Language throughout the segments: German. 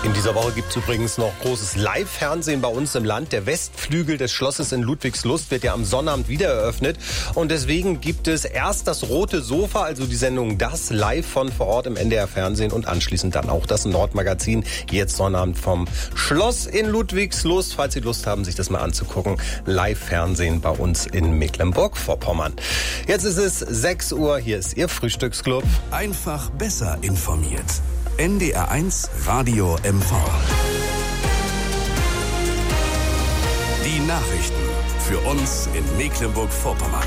In dieser Woche gibt es übrigens noch großes Live-Fernsehen bei uns im Land. Der Westflügel des Schlosses in Ludwigslust wird ja am Sonnabend wieder eröffnet. Und deswegen gibt es erst das Rote Sofa, also die Sendung Das live von vor Ort im NDR Fernsehen und anschließend dann auch das Nordmagazin, jetzt Sonnabend vom Schloss in Ludwigslust. Falls Sie Lust haben, sich das mal anzugucken, Live-Fernsehen bei uns in Mecklenburg-Vorpommern. Jetzt ist es 6 Uhr, hier ist Ihr Frühstücksclub. Einfach besser informiert. NDR 1 Radio MV. Die Nachrichten für uns in Mecklenburg-Vorpommern.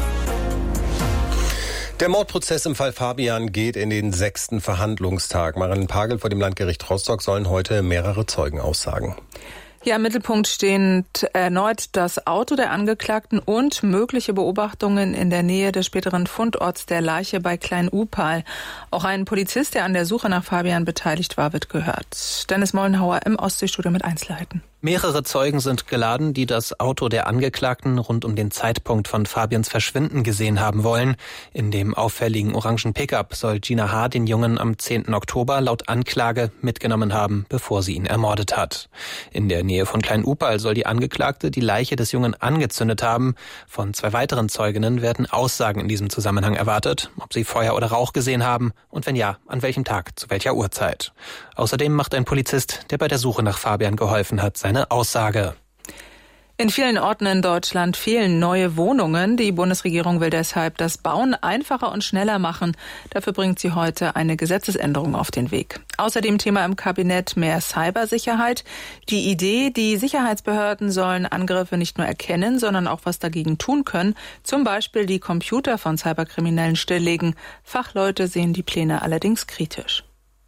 Der Mordprozess im Fall Fabian geht in den 6. Verhandlungstag. Marilyn Pagel vor dem Landgericht Rostock sollen heute mehrere Zeugen aussagen. Ja, im Mittelpunkt stehen erneut das Auto der Angeklagten und mögliche Beobachtungen in der Nähe des späteren Fundorts der Leiche bei Klein-Upal. Auch ein Polizist, der an der Suche nach Fabian beteiligt war, wird gehört. Dennis Mollenhauer im Ostseestudio mit Einzelheiten. Mehrere Zeugen sind geladen, die das Auto der Angeklagten rund um den Zeitpunkt von Fabians Verschwinden gesehen haben wollen. In dem auffälligen orangen Pickup soll Gina H. den Jungen am 10. Oktober laut Anklage mitgenommen haben, bevor sie ihn ermordet hat. In der Nähe von Klein-Upal soll die Angeklagte die Leiche des Jungen angezündet haben. Von 2 weiteren Zeuginnen werden Aussagen in diesem Zusammenhang erwartet, ob sie Feuer oder Rauch gesehen haben und wenn ja, an welchem Tag, zu welcher Uhrzeit. Außerdem macht ein Polizist, der bei der Suche nach Fabian geholfen hat, seine Aussage. In vielen Orten in Deutschland fehlen neue Wohnungen. Die Bundesregierung will deshalb das Bauen einfacher und schneller machen. Dafür bringt sie heute eine Gesetzesänderung auf den Weg. Außerdem Thema im Kabinett mehr Cybersicherheit. Die Idee, die Sicherheitsbehörden sollen Angriffe nicht nur erkennen, sondern auch was dagegen tun können. Zum Beispiel die Computer von Cyberkriminellen stilllegen. Fachleute sehen die Pläne allerdings kritisch.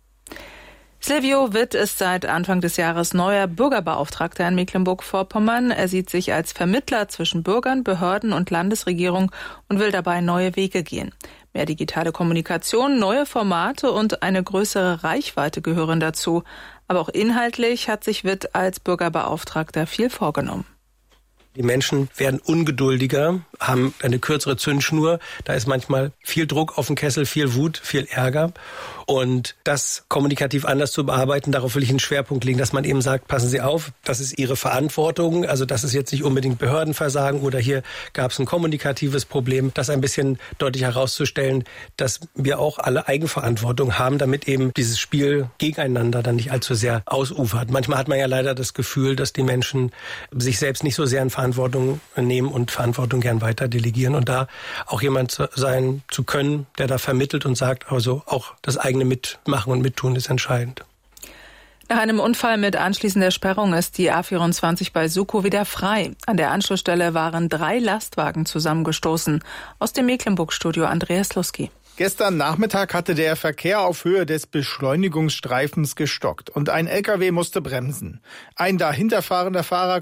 Silvio Witt ist seit Anfang des Jahres neuer Bürgerbeauftragter in Mecklenburg-Vorpommern. Er sieht sich als Vermittler zwischen Bürgern, Behörden und Landesregierung und will dabei neue Wege gehen. Mehr digitale Kommunikation, neue Formate und eine größere Reichweite gehören dazu. Aber auch inhaltlich hat sich Witt als Bürgerbeauftragter viel vorgenommen. Die Menschen werden ungeduldiger, haben eine kürzere Zündschnur. Da ist manchmal viel Druck auf dem Kessel, viel Wut, viel Ärger. Und das kommunikativ anders zu bearbeiten, darauf will ich einen Schwerpunkt legen, dass man eben sagt, passen Sie auf, das ist Ihre Verantwortung. Also das ist jetzt nicht unbedingt Behördenversagen oder hier gab es ein kommunikatives Problem. Das ein bisschen deutlich herauszustellen, dass wir auch alle Eigenverantwortung haben, damit eben dieses Spiel gegeneinander dann nicht allzu sehr ausufert. Manchmal hat man ja leider das Gefühl, dass die Menschen sich selbst nicht so sehr in Verantwortung nehmen und Verantwortung gern weiter delegieren und da auch jemand sein zu können, der da vermittelt und sagt, also auch das eigene Mitmachen und Mittun ist entscheidend. Nach einem Unfall mit anschließender Sperrung ist die A24 bei Sukow wieder frei. An der Anschlussstelle waren 3 Lastwagen zusammengestoßen. Aus dem Mecklenburg-Studio Andreas Luski. Gestern Nachmittag hatte der Verkehr auf Höhe des Beschleunigungsstreifens gestockt und ein LKW musste bremsen. Ein dahinter fahrender Fahrer